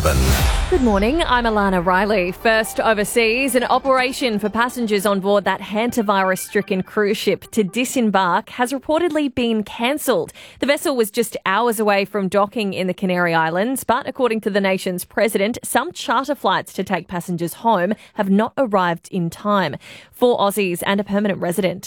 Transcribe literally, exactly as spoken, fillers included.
seven. Good morning, I'm Alana Riley. First overseas, an operation for passengers on board that hantavirus-stricken cruise ship to disembark has reportedly been cancelled. The vessel was just hours away from docking in the Canary Islands, but according to the nation's president, some charter flights to take passengers home have not arrived in time. Four Aussies and a permanent resident